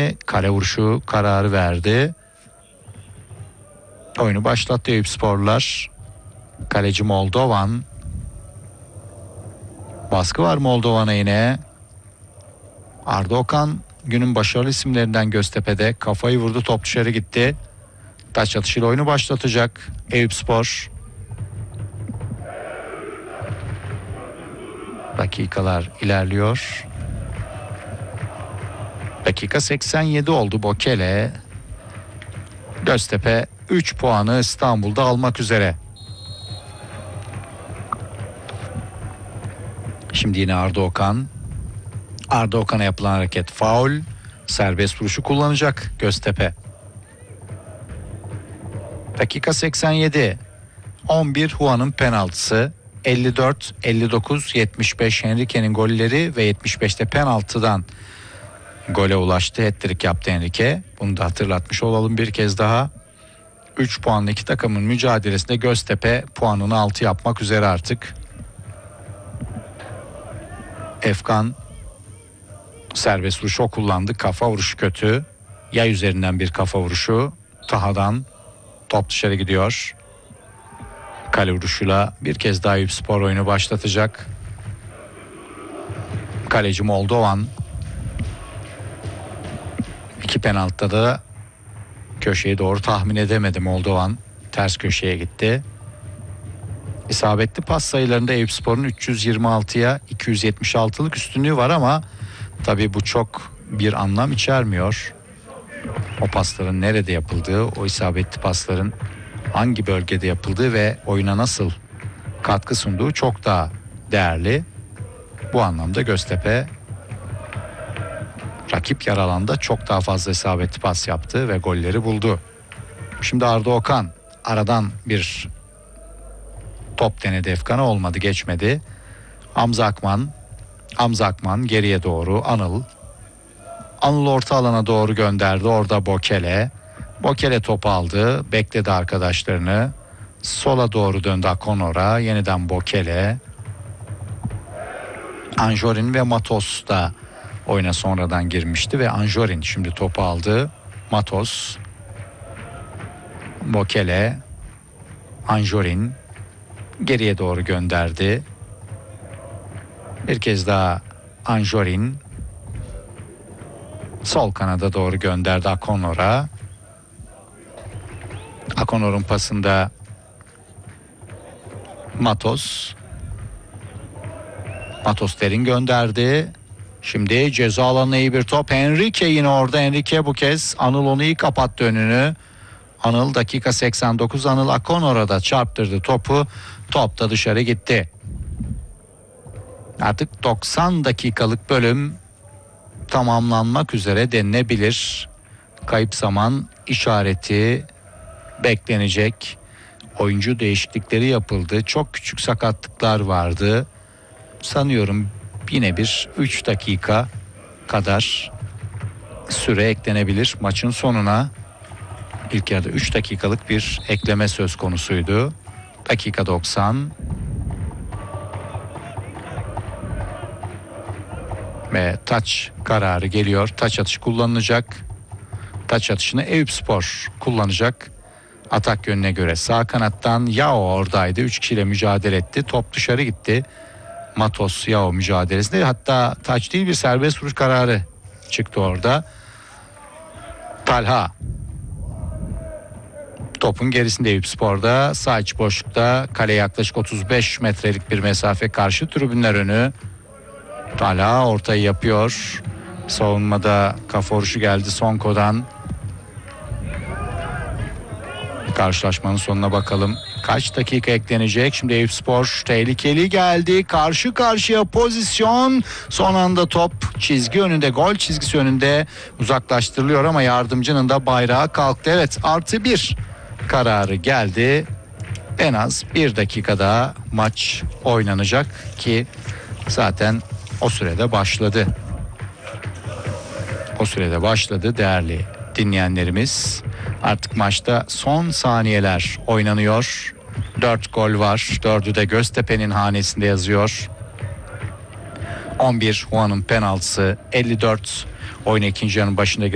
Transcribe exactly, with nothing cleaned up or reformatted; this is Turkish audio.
Şimdi kale vuruşu kararı verdi. Oyunu başlattı Eyüpsporlular. Kaleci Moldovan. Baskı var Moldovan'a yine. Arda Okan günün başarılı isimlerinden Göztepe'de. Kafayı vurdu, top dışarı gitti. Taç atışıyla oyunu başlatacak Eyüpspor. Dakikalar ilerliyor. Dakika seksen yedi oldu. Bokele. Göztepe üç puanı İstanbul'da almak üzere. Şimdi yine Arda Okan. Arda Okan'a yapılan hareket faul. Serbest vuruşu kullanacak Göztepe. Dakika seksen yedi. on bir Juan'ın penaltısı. elli dört elli dokuz yetmiş beş Henrique'nin golleri ve yetmiş beşte penaltıdan gole ulaştı. Hat-trick yaptı Henrique. Bunu da hatırlatmış olalım bir kez daha. üç puanlı iki takımın mücadelesinde Göztepe puanını altı yapmak üzere artık. Efkan serbest vuruşu o kullandı. Kafa vuruşu kötü. Yay üzerinden bir kafa vuruşu. Taha'dan top dışarı gidiyor. Kale vuruşuyla bir kez daha Eyüpspor oyunu başlatacak. Kaleci Moldovan. İki penaltıda da köşeyi doğru tahmin edemedi Moldovan. Ters köşeye gitti. İsabetli pas sayılarında Eyüpspor'un üç yüz yirmi altıya iki yüz yetmiş altılık üstünlüğü var ama tabii bu çok bir anlam içermiyor. O pasların nerede yapıldığı, o isabetli pasların hangi bölgede yapıldığı ve oyuna nasıl katkı sunduğu çok daha değerli. Bu anlamda Göztepe rakip yarı alanda çok daha fazla isabetli pas yaptı ve golleri buldu. Şimdi Arda Okan aradan bir top denedi Efkan'a, olmadı, geçmedi. Hamza Akman. Hamza Akman geriye doğru Anıl. Anıl orta alana doğru gönderdi. Orada Bokele. Bokele topu aldı. Bekledi arkadaşlarını. Sola doğru döndü Akonor'a. Yeniden Bokele. Anjorin ve Matos da oyuna sonradan girmişti ve Anjorin şimdi topu aldı. Matos. Bokele. Anjorin geriye doğru gönderdi. Bir kez daha Anjorin sol kanada doğru gönderdi Akonor'a. Akonor'un pasında Matos. Matos derin gönderdi. Şimdi ceza alanına iyi bir top. Henrique yine orada. Henrique bu kez Anıl onu iyi kapattı önünü. Anıl dakika seksen dokuz. Anıl Akonor'a da çarptırdı topu. Top da dışarı gitti. Artık doksan dakikalık bölüm tamamlanmak üzere denilebilir. Kayıp zaman işareti beklenecek. Oyuncu değişiklikleri yapıldı. Çok küçük sakatlıklar vardı. Sanıyorum yine bir üç dakika kadar süre eklenebilir maçın sonuna. İlk yarıda üç dakikalık bir ekleme söz konusuydu. Dakika doksan. Ve taç kararı geliyor. Taç atışı kullanılacak. Taç atışını Eyüpspor kullanacak. Atak yönüne göre sağ kanattan Yao oradaydı. Üç kişiyle mücadele etti. Top dışarı gitti. Matos Yao mücadelesinde, hatta taç değil bir serbest vuruş kararı çıktı orada. Talha topun gerisinde Eyüpspor'da, sağ iç boşlukta, kaleye yaklaşık otuz beş metrelik bir mesafe, karşı tribünler önü. Talha ortayı yapıyor. Savunmada kafa vuruşu geldi Sonko'dan. Karşılaşmanın sonuna bakalım. Kaç dakika eklenecek? Şimdi Eyüpspor tehlikeli geldi. Karşı karşıya pozisyon. Son anda top çizgi önünde, gol çizgisi önünde uzaklaştırılıyor ama yardımcının da bayrağı kalktı. Evet, artı bir kararı geldi. En az bir dakika daha maç oynanacak ki zaten o sürede başladı. O sürede başladı değerli dinleyenlerimiz. Artık maçta son saniyeler oynanıyor. dört gol var. dördü de Göztepe'nin hanesinde yazıyor. on bir Juan'ın penaltısı, elli dört oyun ikinci yarının başında